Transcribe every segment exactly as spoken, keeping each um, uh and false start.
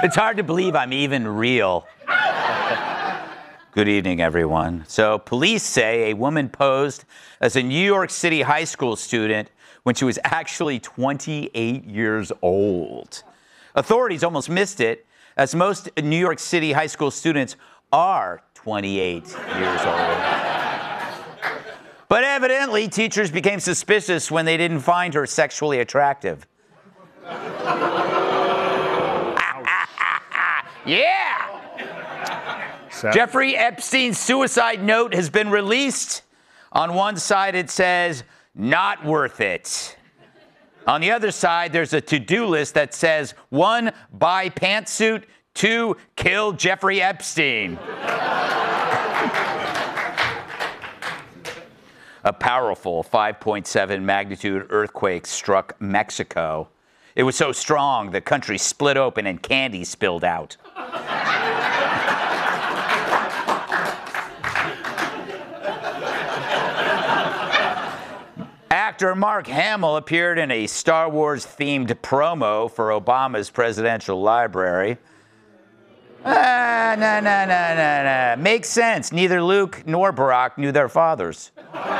It's hard to believe I'm even real. Good evening, everyone. So, police say a woman posed as a New York City high school student when she was actually twenty-eight years old. Authorities almost missed it, as most New York City high school students are twenty-eight years old. But evidently, teachers became suspicious when they didn't find her sexually attractive. Yeah! So. Jeffrey Epstein's suicide note has been released. On one side, it says, not worth it. On the other side, there's a to-do list that says, one, buy pantsuit, two, kill Jeffrey Epstein. A powerful five point seven magnitude earthquake struck Mexico. It was so strong, the country split open and candy spilled out. Actor Mark Hamill appeared in a Star Wars-themed promo for Obama's presidential library. Ah, no, no, no, no, no. Makes sense. Neither Luke nor Barack knew their fathers.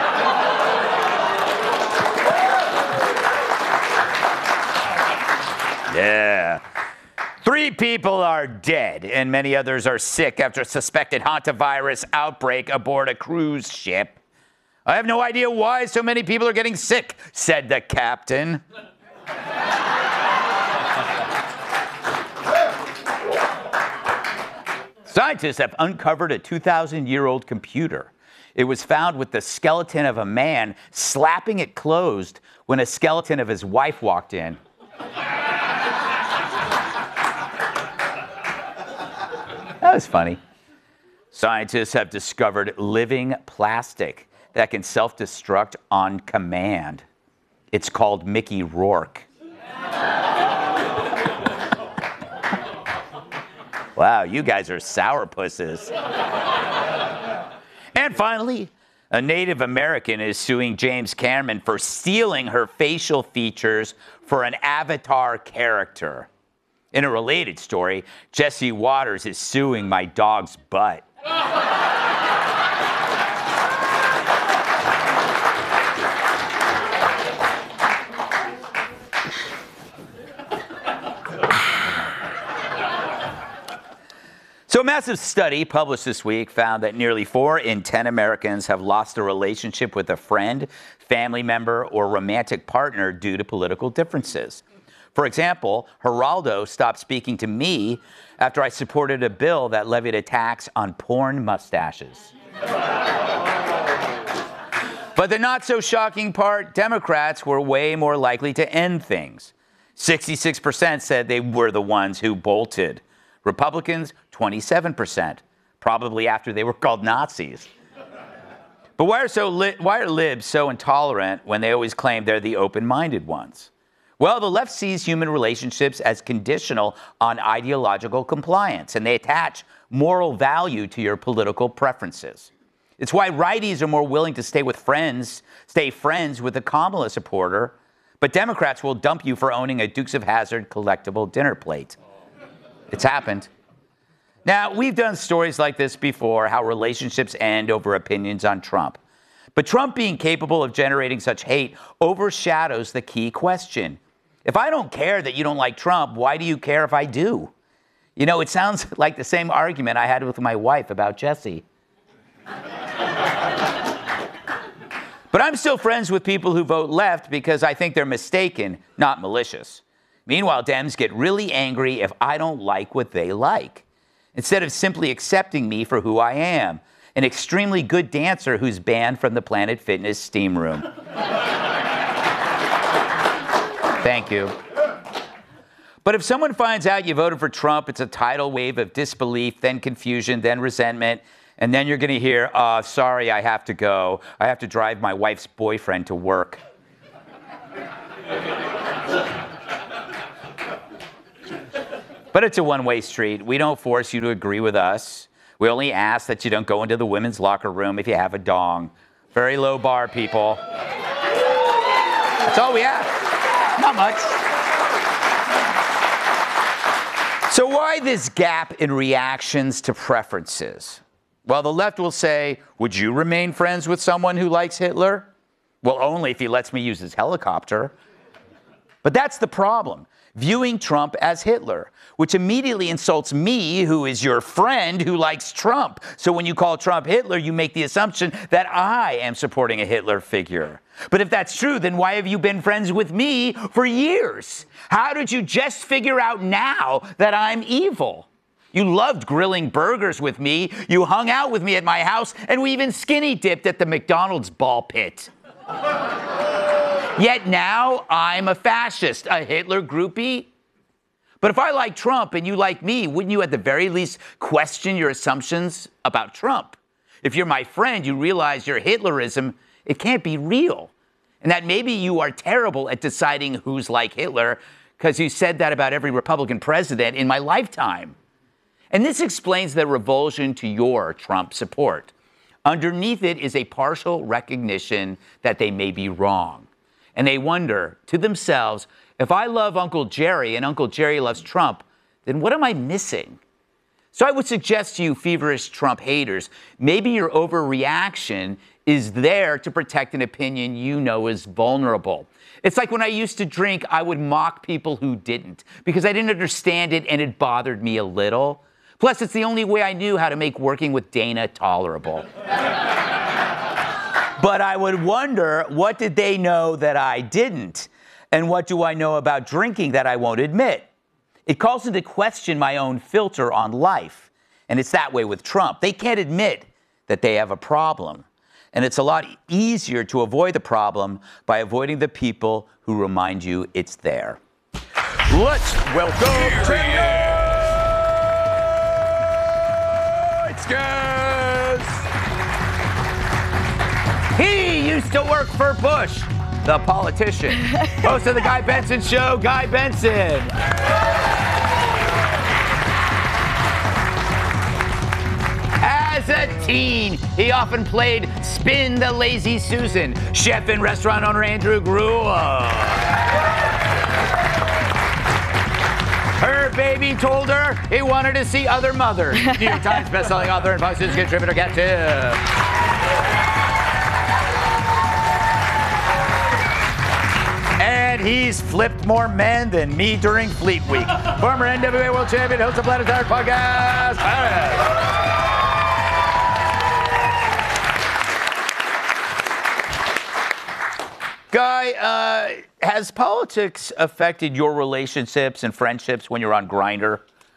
Yeah. Three people are dead and many others are sick after a suspected hantavirus outbreak aboard a cruise ship. I have no idea why so many people are getting sick, said the captain. Scientists have uncovered a two thousand year old computer. It was found with the skeleton of a man slapping it closed when a skeleton of his wife walked in. That was funny. Scientists have discovered living plastic that can self-destruct on command. It's called Mickey Rourke. Wow, you guys are sourpusses. And finally, a Native American is suing James Cameron for stealing her facial features for an Avatar character. In a related story, Jesse Waters is suing my dog's butt. So a massive study published this week found that nearly four in ten Americans have lost a relationship with a friend, family member, or romantic partner due to political differences. For example, Geraldo stopped speaking to me after I supported a bill that levied a tax on porn mustaches. But the not-so-shocking part, Democrats were way more likely to end things. sixty-six percent said they were the ones who bolted. Republicans, twenty-seven percent, probably after they were called Nazis. But why are, so li- why are libs so intolerant when they always claim they're the open-minded ones? Well, the left sees human relationships as conditional on ideological compliance, and they attach moral value to your political preferences. It's why righties are more willing to stay with friends, stay friends with a Kamala supporter, but Democrats will dump you for owning a Dukes of Hazzard collectible dinner plate. It's happened. Now, we've done stories like this before, how relationships end over opinions on Trump. But Trump being capable of generating such hate overshadows the key question. If I don't care that you don't like Trump, why do you care if I do? You know, it sounds like the same argument I had with my wife about Jesse. But I'm still friends with people who vote left because I think they're mistaken, not malicious. Meanwhile, Dems get really angry if I don't like what they like, instead of simply accepting me for who I am, an extremely good dancer who's banned from the Planet Fitness steam room. Thank you. But if someone finds out you voted for Trump, it's a tidal wave of disbelief, then confusion, then resentment, and then you're going to hear, uh, sorry, I have to go. I have to drive my wife's boyfriend to work. But it's a one-way street. We don't force you to agree with us. We only ask that you don't go into the women's locker room if you have a dong. Very low bar, people. That's all we ask. Not much. So So why this gap in reactions to preferences? Well, the left will say, would you remain friends with someone who likes Hitler? Well, only if he lets me use his helicopter. But that's the problem, viewing Trump as Hitler, which immediately insults me, who is your friend who likes Trump. So when you call Trump Hitler, you make the assumption that I am supporting a Hitler figure. But if that's true, then why have you been friends with me for years? How did you just figure out now that I'm evil? You loved grilling burgers with me, you hung out with me at my house, and we even skinny dipped at the McDonald's ball pit. Yet now I'm a fascist, a Hitler groupie. But if I like Trump and you like me, wouldn't you at the very least question your assumptions about Trump? If you're my friend, you realize your Hitlerism, it can't be real. And that maybe you are terrible at deciding who's like Hitler, because you said that about every Republican president in my lifetime. And this explains the revulsion to your Trump support. Underneath it is a partial recognition that they may be wrong. And they wonder to themselves, if I love Uncle Jerry and Uncle Jerry loves Trump, then what am I missing? So I would suggest to you, feverish Trump haters, maybe your overreaction is there to protect an opinion you know is vulnerable. It's like when I used to drink, I would mock people who didn't because I didn't understand it and it bothered me a little. Plus, it's the only way I knew how to make working with Dana tolerable. But I would wonder, what did they know that I didn't? And what do I know about drinking that I won't admit? It calls into question my own filter on life. And it's that way with Trump. They can't admit that they have a problem. And it's a lot easier to avoid the problem by avoiding the people who remind you it's there. Let's welcome Tim. He used to work for Bush, the politician. Host of the Guy Benson Show, Guy Benson. As a teen, he often played Spin the Lazy Susan, chef and restaurant owner Andrew Gruel. Her baby told her he wanted to see other mothers. New York Times bestselling author and Fox News contributor Kat Tiff. And he's flipped more men than me during Fleet Week. Former N W A World Champion, host of Planet Tired Podcast. Guy, uh, has politics affected your relationships and friendships when you're on Grindr?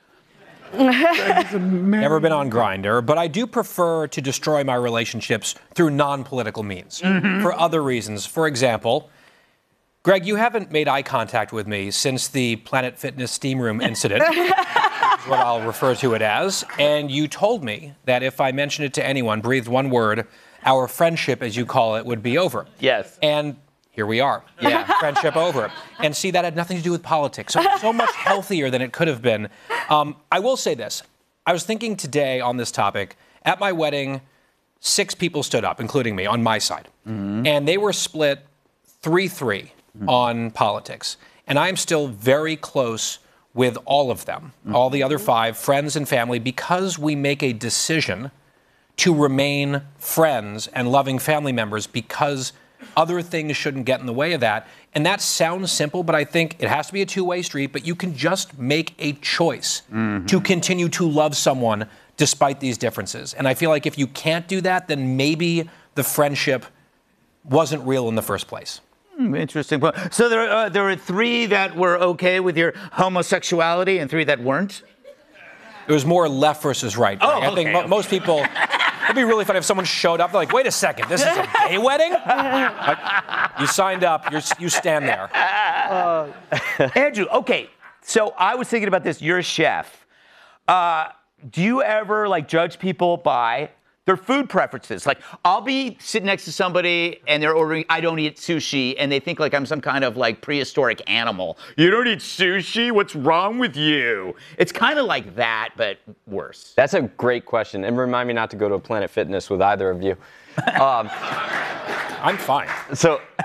Never been on Grindr, but I do prefer to destroy my relationships through non-political means. Mm-hmm. For other reasons. For example, Greg, you haven't made eye contact with me since the Planet Fitness Steam Room incident, is what I'll refer to it as, and you told me that if I mentioned it to anyone, breathed one word, our friendship, as you call it, would be over. Yes. And here we are. Yeah. Friendship over. And see, that had nothing to do with politics. So, so much healthier than it could have been. Um, I will say this. I was thinking today on this topic. At my wedding, six people stood up, including me, on my side. Mm-hmm. And they were split three three mm-hmm. on politics. And I'm still very close with all of them, mm-hmm. all the other five, friends and family, because we make a decision to remain friends and loving family members because other things shouldn't get in the way of that. And that sounds simple, but I think it has to be a two-way street, but you can just make a choice mm-hmm. to continue to love someone despite these differences. And I feel like if you can't do that, then maybe the friendship wasn't real in the first place. Mm, interesting point. So there, uh, there were three that were okay with your homosexuality and three that weren't? It was more left versus right. Oh, I okay, think mo- okay. most people... It'd be really funny if someone showed up. They're like, wait a second, this is a gay wedding? Like, you signed up. You're, you stand there. Uh, Andrew, okay. So I was thinking about this. You're a chef. Uh, do you ever, like, judge people by their food preferences? Like, I'll be sitting next to somebody and they're ordering, I don't eat sushi, and they think like I'm some kind of like prehistoric animal. You don't eat sushi? What's wrong with you? It's kind of like that, but worse. That's a great question. And remind me not to go to a Planet Fitness with either of you. Um, I'm fine. So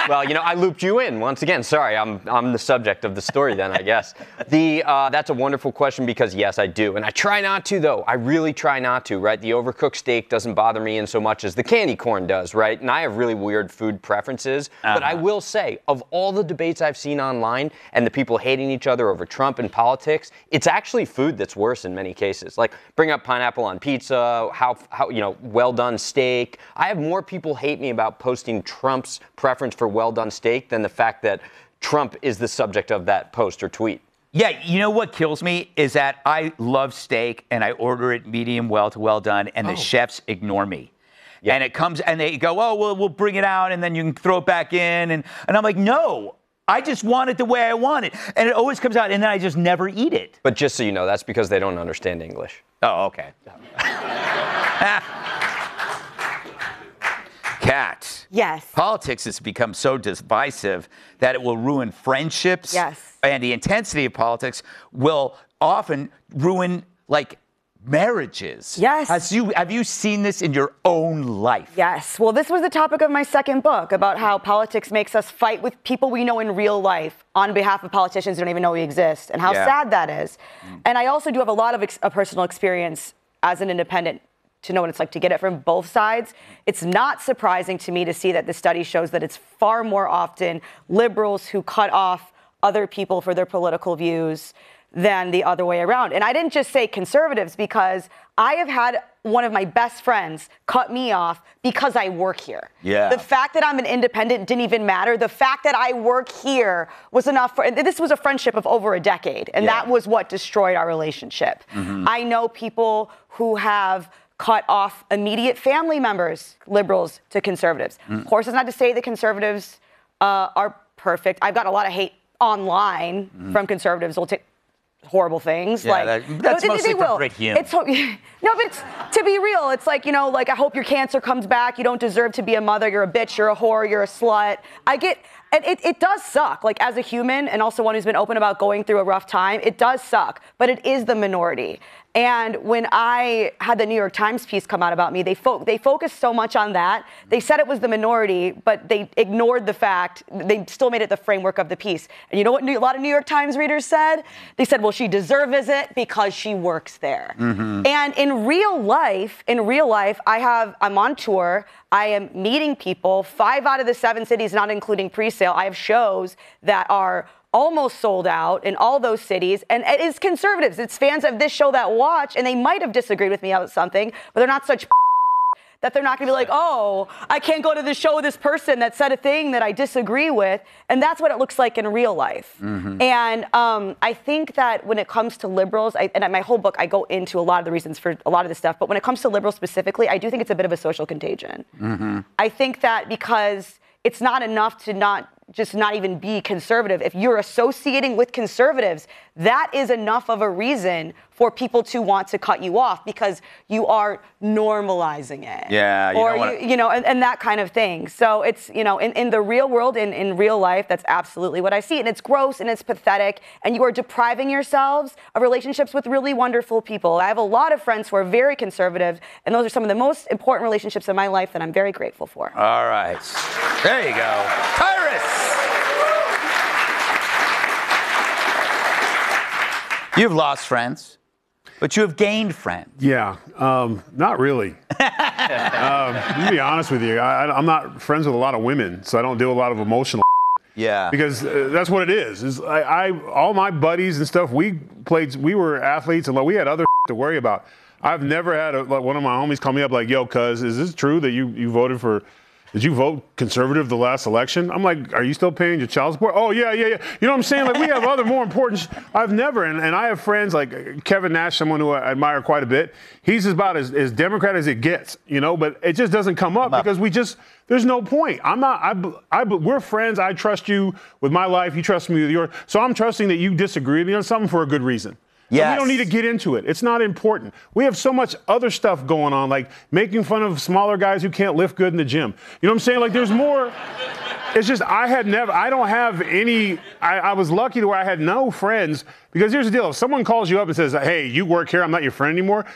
Well, you know, I looped you in once again. Sorry, I'm I'm the subject of the story then, I guess. The uh, that's a wonderful question because yes, I do, and I try not to though. I really try not to. Right, the overcooked steak doesn't bother me in so much as the candy corn does. Right, and I have really weird food preferences. Uh-huh. But I will say, of all the debates I've seen online and the people hating each other over Trump and politics, it's actually food that's worse in many cases. Like bring up pineapple on pizza, how how you know well done steak. I have more people hate me about posting Trump's preference for well done steak than the fact that Trump is the subject of that post or tweet. Yeah, you know what kills me is that I love steak and I order it medium well to well done, and the oh. chefs ignore me. Yeah. And it comes and they go, oh, well, we'll bring it out and then you can throw it back in. And, and I'm like, no, I just want it the way I want it. And it always comes out and then I just never eat it. But just so you know, that's because they don't understand English. Oh, okay. Kat. Yes. Politics has become so divisive that it will ruin friendships. Yes. And the intensity of politics will often ruin, like, marriages. Yes. Has you, have you seen this in your own life? Yes. Well, this was the topic of my second book about how politics makes us fight with people we know in real life on behalf of politicians who don't even know we exist, and how yeah. sad that is. Mm. And I also do have a lot of ex- a personal experience as an independent to know what it's like to get it from both sides. It's not surprising to me to see that the study shows that it's far more often liberals who cut off other people for their political views than the other way around. And I didn't just say conservatives because I have had one of my best friends cut me off because I work here. Yeah. The fact that I'm an independent didn't even matter. The fact that I work here was enough for, and this was a friendship of over a decade, and yeah. that was what destroyed our relationship. Mm-hmm. I know people who have cut off immediate family members, liberals to conservatives. Mm. Of course, it's not to say that conservatives uh, are perfect. I've got a lot of hate online mm. from conservatives who will take horrible things. Yeah, like that, that's no, mostly they, they for Brit Hume. It's, no, but it's, to be real, it's like, you know, like, I hope your cancer comes back. You don't deserve to be a mother. You're a bitch. You're a whore. You're a slut. I get, and it, it does suck. Like, as a human and also one who's been open about going through a rough time, it does suck. But it is the minority. And when I had the New York Times piece come out about me, they fo- they focused so much on that. They said it was the minority, but they ignored the fact, they still made it the framework of the piece. And you know what New- a lot of New York Times readers said? They said, well, she deserves it because she works there. Mm-hmm. And in real life, in real life, I have, I'm on tour. I am meeting people. Five out of the seven cities, not including pre-sale, I have shows that are almost sold out in all those cities, and it's conservatives. It's fans of this show that watch, and they might have disagreed with me about something, but they're not such that they're not going to be like, oh, I can't go to the show with this person that said a thing that I disagree with, and that's what it looks like in real life. Mm-hmm. And um, I think that when it comes to liberals, I, and in my whole book, I go into a lot of the reasons for a lot of this stuff, but when it comes to liberals specifically, I do think it's a bit of a social contagion. Mm-hmm. I think that because it's not enough to not just not even be conservative. If you're associating with conservatives, that is enough of a reason for people to want to cut you off because you are normalizing it. Yeah, you or don't wanna... you, you know, and, and that kind of thing. So it's, you know, in, in the real world, in, in real life, that's absolutely what I see. And it's gross and it's pathetic. And you are depriving yourselves of relationships with really wonderful people. I have a lot of friends who are very conservative, and those are some of the most important relationships in my life that I'm very grateful for. All right. There you go. Tyrus! You've lost friends, but you have gained friends. Yeah, um, not really. um, to be honest with you, I, I'm not friends with a lot of women, so I don't do a lot of emotional. Yeah. Because uh, that's what it is. is I, I, all my buddies and stuff, we played, we were athletes, and like, we had other to worry about. I've never had a, like, one of my homies call me up like, yo, cuz, is this true that you, you voted for, did you vote conservative the last election? I'm like, are you still paying your child support? Oh, yeah, yeah, yeah. You know what I'm saying? Like, we have other more important sh- I've never, and, and I have friends like Kevin Nash, someone who I admire quite a bit. He's about as, as Democrat as it gets, you know, but it just doesn't come up because we just, there's no point. I'm not, I, I, we're friends. I trust you with my life. You trust me with yours. So I'm trusting that you disagree with me on something for a good reason. Yes. We don't need to get into it. It's not important. We have so much other stuff going on, like making fun of smaller guys who can't lift good in the gym. You know what I'm saying? Like, there's more. It's just I had never, I don't have any, I, I was lucky to where I had no friends, because here's the deal. If someone calls you up and says, hey, you work here, I'm not your friend anymore,